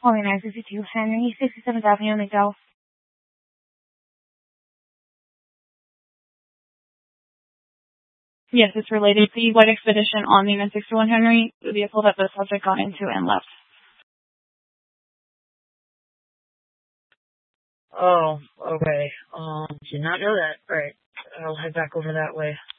calling 962 Henry, 67th Avenue, McDowell. Yes, it's related to the White Expedition on the 961 Henry, the vehicle that the subject got into and left. Oh, okay. Did not know that. Alright, I'll head back over that way.